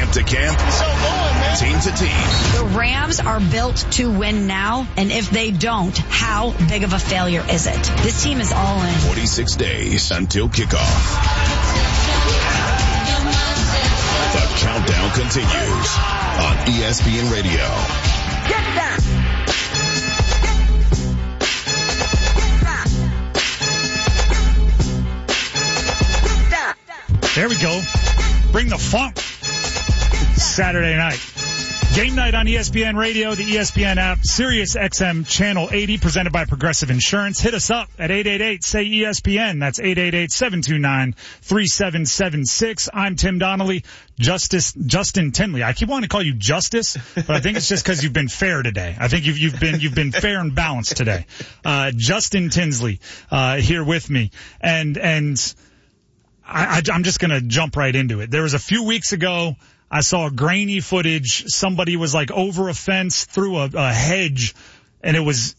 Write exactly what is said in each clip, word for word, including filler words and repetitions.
Camp to camp, so going, man. Team to team. The Rams are built to win now, and if they don't, how big of a failure is it? This team is all in. forty-six days until kickoff. The countdown continues on E S P N Radio. Get that! There we go. Bring the funk. Saturday night. Game night on E S P N Radio, the E S P N app, Sirius X M Channel eighty, presented by Progressive Insurance. Hit us up at eight eight eight, say E S P N. That's eight eight eight, seven two nine, three seven seven six. I'm Tim Donnelly. Justice, Justin Tinley. I keep wanting to call you Justice, but I think it's just because you've been fair today. I think you've, you've been, you've been fair and balanced today. Uh, Justin Tinsley, uh, here with me. And, and, I, I, I'm just going to jump right into it. There was a few weeks ago, I saw grainy footage. Somebody was like over a fence through a, a hedge, and it was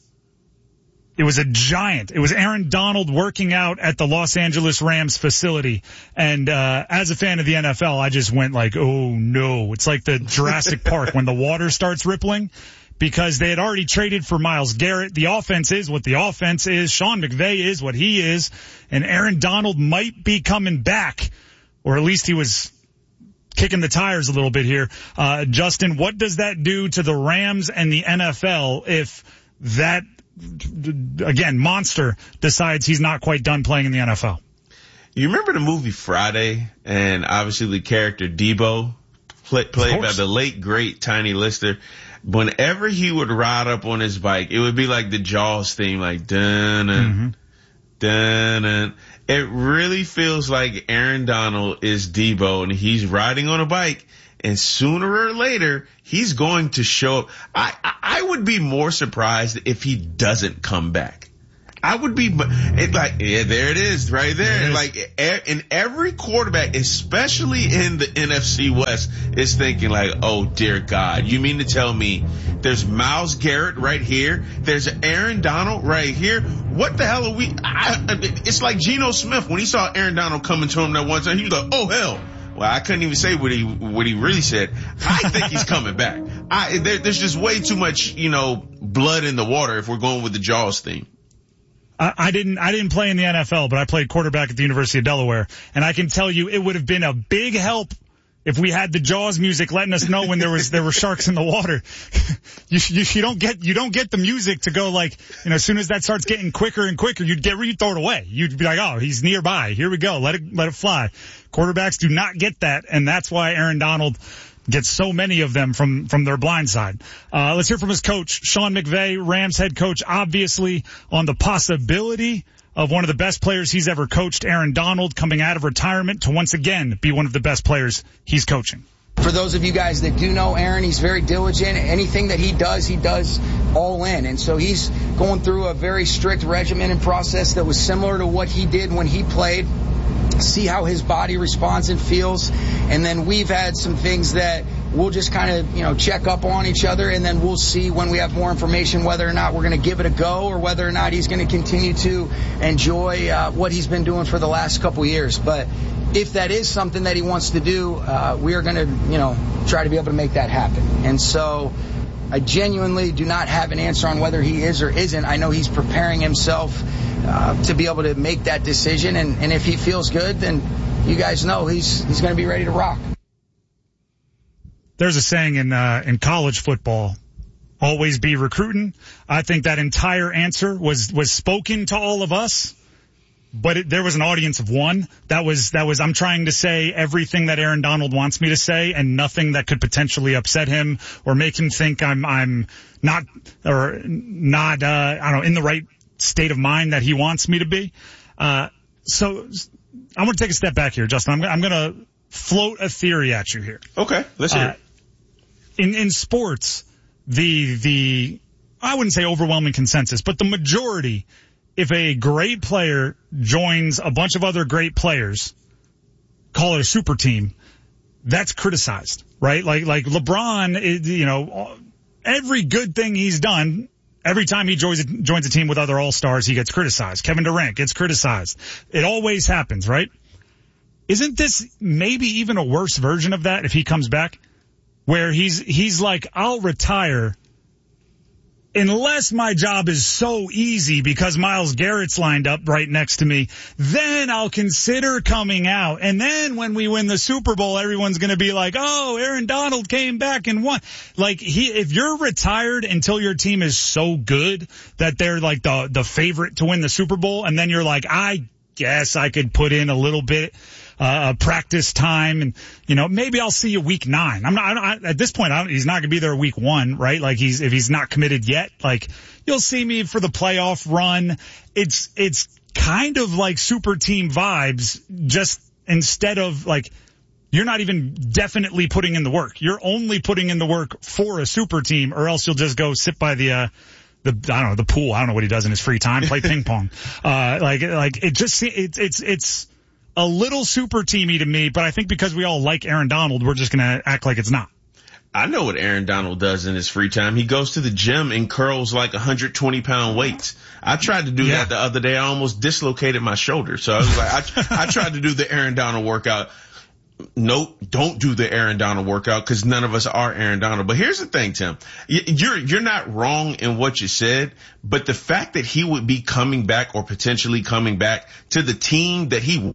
it was a giant. It was Aaron Donald working out at the Los Angeles Rams facility. And uh as a fan of the N F L, I just went like, oh, no. It's like the Jurassic Park when the water starts rippling. Because they had already traded for Myles Garrett. The offense is what the offense is. Sean McVay is what he is. And Aaron Donald might be coming back, or at least he was kicking the tires a little bit here. Uh, Justin, what does that do to the Rams and the N F L if that, again, monster decides he's not quite done playing in the N F L? You remember the movie Friday, and obviously the character Debo, play, played by the late, great Tiny Lister. Whenever he would ride up on his bike, it would be like the Jaws theme, like dun dun dun dun. It really feels like Aaron Donald is Debo, and he's riding on a bike, and sooner or later he's going to show up. I I would be more surprised if he doesn't come back. I would be it like, yeah, there it is right there. Is. Like, in every quarterback, especially in the N F C West, is thinking like, oh dear God, you mean to tell me there's Myles Garrett right here? There's Aaron Donald right here? What the hell are we? I, it's like Geno Smith when he saw Aaron Donald coming to him that one time. He was like, oh hell. Well, I couldn't even say what he what he really said. I think he's coming back. I there, there's just way too much, you know, blood in the water if we're going with the Jaws theme. I didn't, I didn't play in the N F L, but I played quarterback at the University of Delaware. And I can tell you it would have been a big help if we had the Jaws music letting us know when there was, there were sharks in the water. you, you, you don't get, you don't get the music to go like, you know, as soon as that starts getting quicker and quicker, you'd get, you'd throw it away. You'd be like, oh, he's nearby. Here we go. Let it, let it fly. Quarterbacks do not get that. And that's why Aaron Donald gets so many of them from, from their blind side. Uh, let's hear from his coach, Sean McVay, Rams head coach, obviously on the possibility of one of the best players he's ever coached, Aaron Donald, coming out of retirement to once again be one of the best players he's coaching. For those of you guys that do know Aaron, he's very diligent. Anything that he does, he does all in. And so he's going through a very strict regimen and process that was similar to what he did when he played. See how his body responds and feels. And then we've had some things that we'll just kind of, you know, check up on each other, and then we'll see when we have more information whether or not we're going to give it a go or whether or not he's going to continue to enjoy uh, what he's been doing for the last couple years. But if that is something that he wants to do, uh, we are going to, you know, try to be able to make that happen. And so I genuinely do not have an answer on whether he is or isn't. I know he's preparing himself uh, to be able to make that decision, and, and if he feels good, then you guys know he's he's going to be ready to rock. There's a saying in uh, in college football, always be recruiting. I think that entire answer was was spoken to all of us, but it, there was an audience of one. That was that was I'm trying to say everything that Aaron Donald wants me to say, and nothing that could potentially upset him or make him think I'm I'm not or not uh, I don't know in the right state of mind that he wants me to be. Uh, so I want to take a step back here, Justin. I'm, I'm going to float a theory at you here. Okay, let's hear uh, it. In in sports, the the I wouldn't say overwhelming consensus, but the majority, if a great player joins a bunch of other great players, call it a super team, that's criticized, right? Like like LeBron, you know, every good thing he's done, every time he joins a, joins a team with other all-stars, he gets criticized. Kevin Durant gets criticized. It always happens, right? isn't this maybe even a worse version of that if he comes back? Where he's he's like, I'll retire unless my job is so easy because Myles Garrett's lined up right next to me. Then I'll consider coming out. And then when we win the Super Bowl, everyone's going to be like, oh, Aaron Donald came back and won. Like, he, if you're retired until your team is so good that they're like the, the favorite to win the Super Bowl, and then you're like, I guess I could put in a little bit Uh, practice time, and you know, maybe I'll see you week nine. I'm not I don't, at this point. I don't, he's not going to be there week one, right? Like he's if he's not committed yet, like you'll see me for the playoff run. It's it's kind of like super team vibes. Just instead of like you're not even definitely putting in the work. You're only putting in the work for a super team, or else you'll just go sit by the. Uh, The I don't know the pool. I don't know what he does in his free time. Play ping pong. Uh, like like it just it's it's it's. a little super teamy to me, but I think because we all like Aaron Donald, we're just going to act like it's not. I know what Aaron Donald does in his free time. He goes to the gym and curls like one hundred twenty pound weights. I tried to do yeah. that the other day. I almost dislocated my shoulder. So I was like, I, I tried to do the Aaron Donald workout. Nope, don't do the Aaron Donald workout because none of us are Aaron Donald. But here's the thing, Tim. You're, you're not wrong in what you said, but the fact that he would be coming back or potentially coming back to the team that he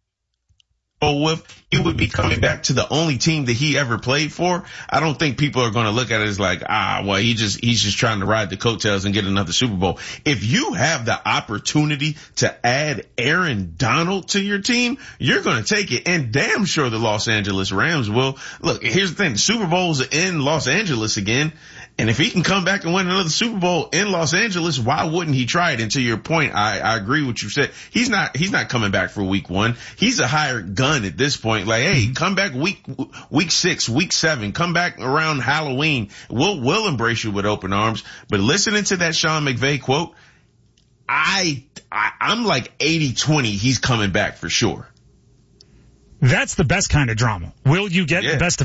with, he would be coming back to the only team that he ever played for. I don't think people are going to look at it as like, ah, well, he just, he's just trying to ride the coattails and get another Super Bowl. If you have the opportunity to add Aaron Donald to your team, you're going to take it. And damn sure the Los Angeles Rams will. Look, here's the thing. The Super Bowl's in Los Angeles again. And if he can come back and win another Super Bowl in Los Angeles, why wouldn't he try it? And to your point, I, I agree with what you said. He's not, he's not coming back for week one. He's a hired gun at this point. Like, hey, come back week, week six, week seven, come back around Halloween. We'll, we'll embrace you with open arms. But listening to that Sean McVay quote, I, I I'm like eighty twenty. He's coming back for sure. That's the best kind of drama. Will you get yeah. the best